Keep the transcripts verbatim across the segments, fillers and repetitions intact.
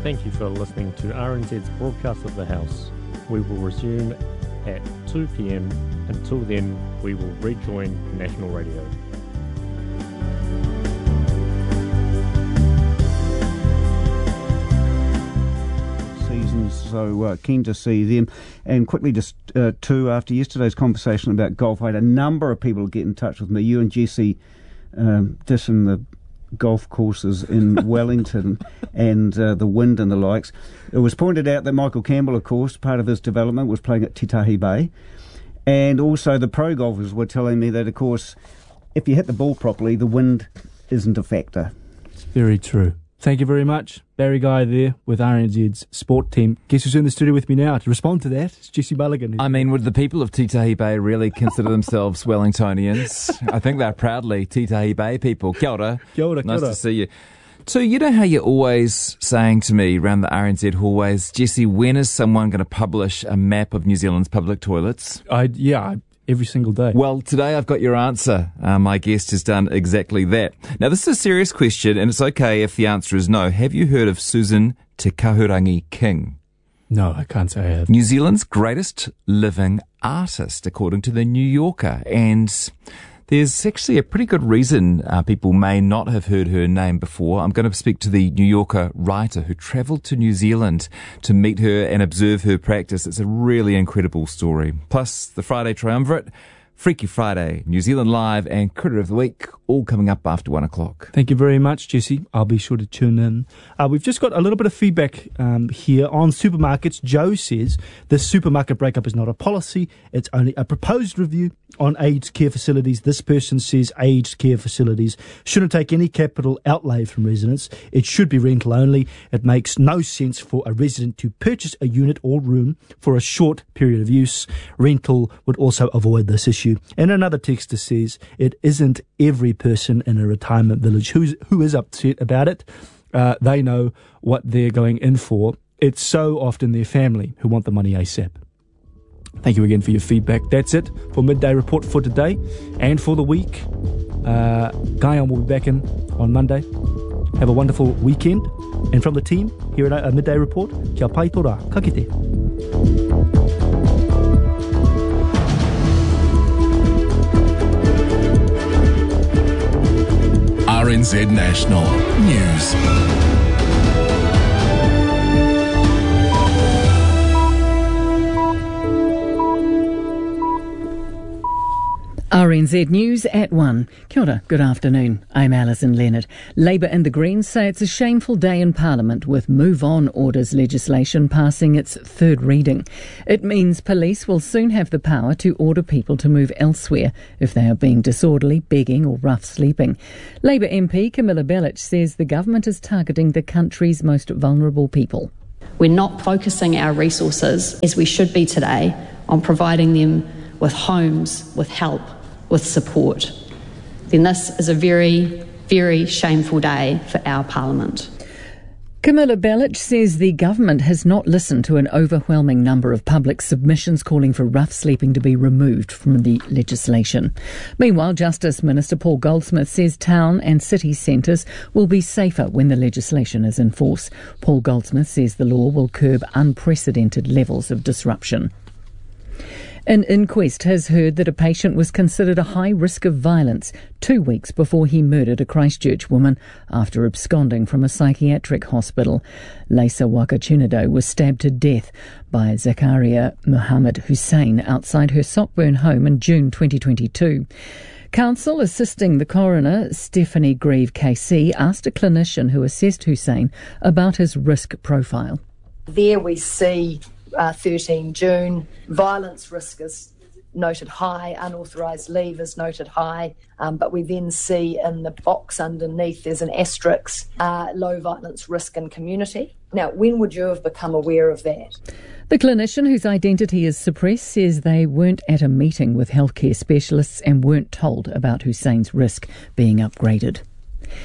Thank you for listening to R N Z's broadcast of the House. We will resume at two p.m. Until then, we will rejoin National Radio. Seasons, so uh, keen to see them. And quickly, just uh, too, after yesterday's conversation about golf, I had a number of people get in touch with me. You and Jesse um, dissing the golf courses in Wellington and uh, the wind and the likes. It was pointed out that Michael Campbell, of course, part of his development was playing at Titahi Bay, and also the pro golfers were telling me that, of course, if you hit the ball properly, the wind isn't a factor. It's very true. Thank you very much. Barry Guy there with R N Z's sport team. Guess who's in the studio with me now to respond to that? It's Jesse Mulligan. I mean, would the people of Titahi Bay really consider themselves Wellingtonians? I think they're proudly Titahi Bay people. Kia ora. Kia ora, nice kia ora. to see you. So, you know how you're always saying to me around the R N Z hallways, Jesse, when is someone going to publish a map of New Zealand's public toilets? I Yeah, I, every single day. Well, today I've got your answer. Uh, my guest has done exactly that. Now, this is a serious question, and it's okay if the answer is no. Have you heard of Susan Te Kahurangi King? No, I can't say I have. New Zealand's greatest living artist, according to The New Yorker. And there's actually a pretty good reason uh, people may not have heard her name before. I'm going to speak to the New Yorker writer who travelled to New Zealand to meet her and observe her practice. It's a really incredible story. Plus, the Friday Triumvirate, Freaky Friday, New Zealand Live, and Critter of the Week, all coming up after one o'clock. Thank you very much, Jesse. I'll be sure to tune in. Uh, we've just got a little bit of feedback um, here on supermarkets. Joe says the supermarket breakup is not a policy. It's only a proposed review on aged care facilities. This person says aged care facilities shouldn't take any capital outlay from residents. It should be rental only. It makes no sense for a resident to purchase a unit or room for a short period of use. Rental would also avoid this issue. And another texter says it isn't every person in a retirement village who's, who is upset about it. Uh, they know what they're going in for. It's so often their family who want the money ASAP. Thank you again for your feedback. That's it for Midday Report for today and for the week. Uh, Guyon will be back in on Monday. Have a wonderful weekend. And from the team here at uh, Midday Report, kia pai tora, ka kite. R N Z National News. R N Z News at one. Kia ora, good afternoon. I'm Alison Leonard. Labour and the Greens say it's a shameful day in Parliament with Move On orders legislation passing its third reading. It means police will soon have the power to order people to move elsewhere if they are being disorderly, begging or rough sleeping. Labour M P Camilla Bellich says the government is targeting the country's most vulnerable people. We're not focusing our resources, as we should be today, on providing them with homes, with help, with support, then this is a very, very shameful day for our Parliament. Camilla Bellich says the government has not listened to an overwhelming number of public submissions calling for rough sleeping to be removed from the legislation. Meanwhile, Justice Minister Paul Goldsmith says town and city centres will be safer when the legislation is in force. Paul Goldsmith says the law will curb unprecedented levels of disruption. An inquest has heard that a patient was considered a high risk of violence two weeks before he murdered a Christchurch woman after absconding from a psychiatric hospital. Lesa Wakachunido was stabbed to death by Zakaria Muhammad Hussein outside her Sockburn home in June twenty twenty-two. Counsel assisting the coroner, Stephanie Grieve K C, asked a clinician who assessed Hussein about his risk profile. There we see Uh, thirteen June, violence risk is noted high, unauthorised leave is noted high, um, but we then see in the box underneath there's an asterisk, uh, low violence risk in community. Now, when would you have become aware of that? The clinician, whose identity is suppressed, says they weren't at a meeting with healthcare specialists and weren't told about Hussein's risk being upgraded.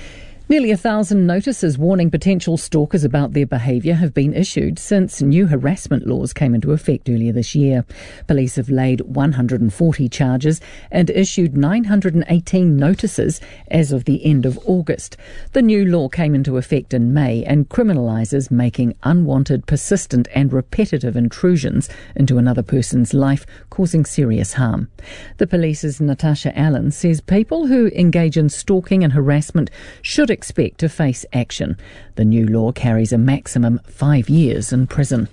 Nearly a thousand notices warning potential stalkers about their behaviour have been issued since new harassment laws came into effect earlier this year. Police have laid one hundred forty charges and issued nine hundred eighteen notices as of the end of August. The new law came into effect in May and criminalises making unwanted, persistent and repetitive intrusions into another person's life, causing serious harm. The police's Natasha Allen says people who engage in stalking and harassment should expect to face action. The new law carries a maximum five years in prison.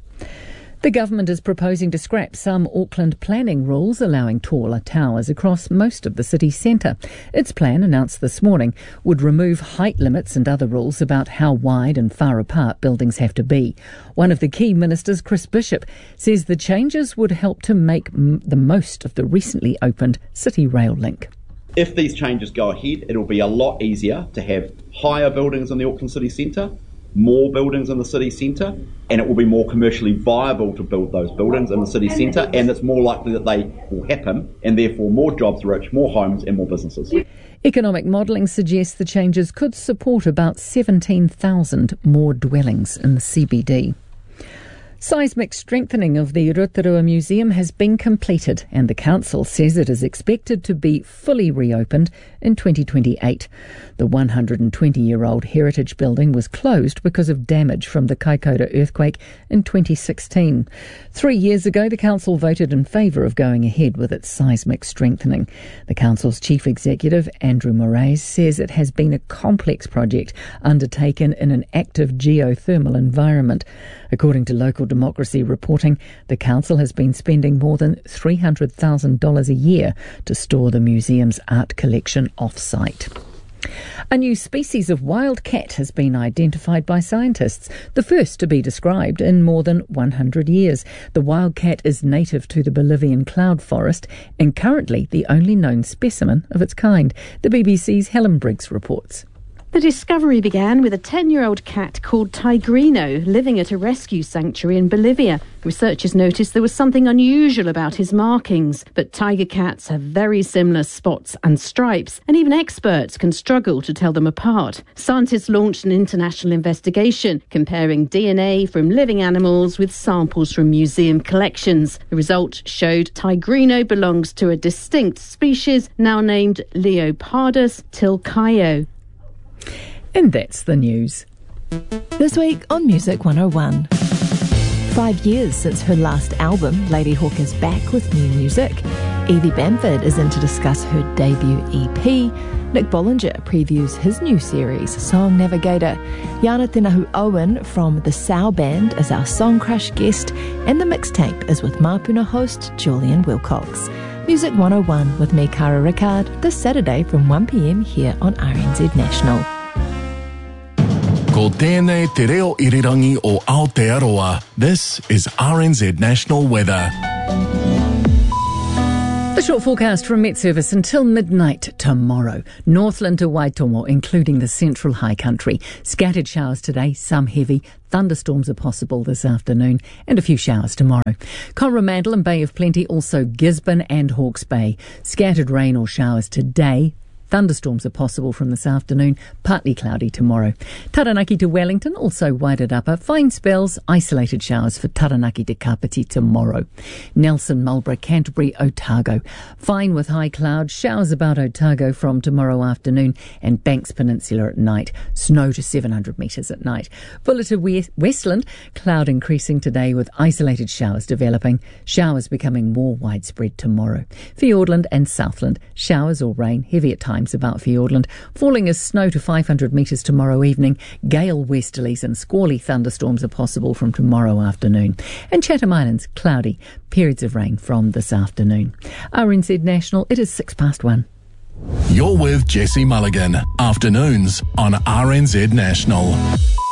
The government is proposing to scrap some Auckland planning rules allowing taller towers across most of the city centre. Its plan, announced this morning, would remove height limits and other rules about how wide and far apart buildings have to be. One of the key ministers, Chris Bishop, says the changes would help to make m- the most of the recently opened City Rail link. If these changes go ahead, it'll be a lot easier to have higher buildings in the Auckland city centre, more buildings in the city centre, and it will be more commercially viable to build those buildings in the city centre, and it's more likely that they will happen, and therefore more jobs reach, more homes and more businesses. Economic modelling suggests the changes could support about seventeen thousand more dwellings in the C B D. Seismic strengthening of the Rotorua Museum has been completed and the council says it is expected to be fully reopened in twenty twenty-eight. The one hundred twenty-year-old heritage building was closed because of damage from the Kaikoura earthquake in twenty sixteen. Three years ago, the council voted in favour of going ahead with its seismic strengthening. The council's chief executive, Andrew Moraes, says it has been a complex project undertaken in an active geothermal environment. According to Local Democracy reporting, the council has been spending more than three hundred thousand dollars a year to store the museum's art collection off-site. A new species of wild cat has been identified by scientists, the first to be described in more than one hundred years. The wild cat is native to the Bolivian cloud forest and currently the only known specimen of its kind. The B B C's Helen Briggs reports. The discovery began with a ten-year-old cat called Tigrino living at a rescue sanctuary in Bolivia. Researchers noticed there was something unusual about his markings, but tiger cats have very similar spots and stripes, and even experts can struggle to tell them apart. Scientists launched an international investigation comparing D N A from living animals with samples from museum collections. The result showed Tigrino belongs to a distinct species now named Leopardus tilcaio. And that's the news. This week on Music one oh one. Five years since her last album, Ladyhawke is back with new music. Evie Bamford is in to discuss her debut E P. Nick Bollinger previews his new series, Song Navigator. Yana Tenahu Owen from the Sow Band is our Song Crush guest, and the mixtape is with Mapuna host Julian Wilcox. Music one oh one with me, Cara Rickard, this Saturday from one p.m. here on R N Z National. Ko tēnei te reo irirangi o Aotearoa. This is R N Z National Weather. The short forecast from Met Service until midnight tomorrow. Northland to Waitomo, including the central high country. Scattered showers today, some heavy. Thunderstorms are possible this afternoon and a few showers tomorrow. Coromandel and Bay of Plenty, also Gisborne and Hawke's Bay. Scattered rain or showers today. Thunderstorms are possible from this afternoon, partly cloudy tomorrow. Taranaki to Wellington, also Waited Upper. Fine spells, isolated showers for Taranaki to Kapiti tomorrow. Nelson, Marlborough, Canterbury, Otago. Fine with high clouds, showers about Otago from tomorrow afternoon and Banks Peninsula at night. Snow to seven hundred metres at night. Fuller to Westland, cloud increasing today with isolated showers developing. Showers becoming more widespread tomorrow. Fiordland and Southland, showers or rain, heavy at times about Fiordland, falling as snow to five hundred metres tomorrow evening. Gale westerlies and squally thunderstorms are possible from tomorrow afternoon. And Chatham Islands, cloudy, periods of rain from this afternoon. R N Z National, it is six past one. You're with Jesse Mulligan, afternoons on R N Z National.